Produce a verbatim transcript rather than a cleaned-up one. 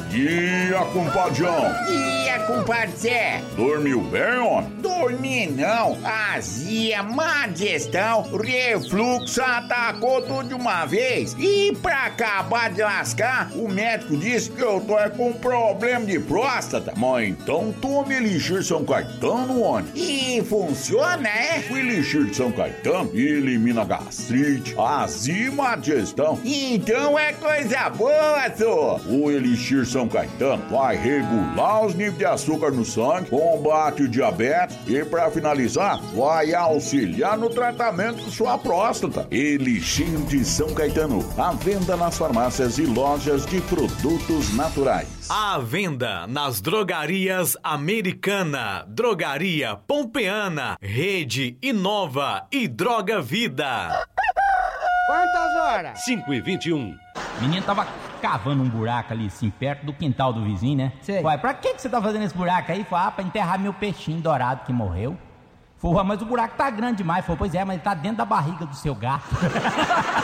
dia, compadrão. Dia, compadre Zé. Dormiu bem, homem? Dormi não. Azia, má digestão, refluxo, atacou tudo de uma vez. E pra acabar de lascar, o médico disse que eu tô é com problema de próstata. Mas então tome Elixir São Caetano, homem. E funciona, é? O Elixir de São Caetano elimina gastrite, azia e má digestão. Então é coisa boa, só. O Elixir São Caetano vai regular os níveis de açúcar no sangue, combate o diabetes e, para finalizar, vai auxiliar no tratamento de sua próstata. Elixir de São Caetano, à venda nas farmácias e lojas de produtos naturais. À venda nas drogarias Americana, Drogaria Pompeana, Rede Inova e Droga Vida. Quantas horas? cinco e vinte e um. Menino tava cavando um buraco ali, assim, perto do quintal do vizinho, né? Sei. Ué, pra que que você tá fazendo esse buraco aí? Foi, ah, pra enterrar meu peixinho dourado que morreu. Foi, mas o buraco tá grande demais. Foi, pois é, mas ele tá dentro da barriga do seu gato.